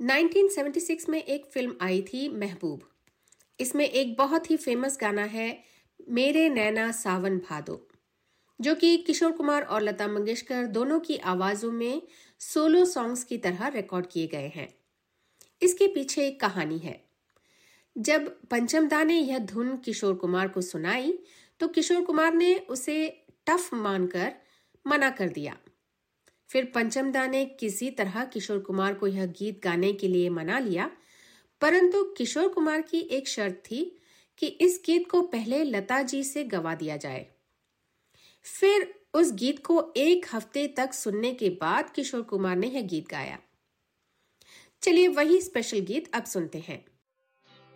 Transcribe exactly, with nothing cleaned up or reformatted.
उन्नीस सौ छिहत्तर में एक फिल्म आई थी महबूब। इसमें एक बहुत ही फेमस गाना है मेरे नैना सावन भादो, जो कि किशोर कुमार और लता मंगेशकर दोनों की आवाजों में सोलो सॉन्ग्स की तरह रिकॉर्ड किए गए हैं। इसके पीछे एक कहानी है। जब पंचम दा ने यह धुन किशोर कुमार को सुनाई तो किशोर कुमार ने उसे टफ मानकर मना कर दिया। फिर पंचम दा ने किसी तरह किशोर कुमार को यह गीत गाने के लिए मना लिया, परंतु किशोर कुमार की एक शर्त थी कि इस गीत को पहले लता जी से गवा दिया जाए। फिर उस गीत को एक हफ्ते तक सुनने के बाद किशोर कुमार ने यह गीत गाया। चलिए वही स्पेशल गीत अब सुनते हैं।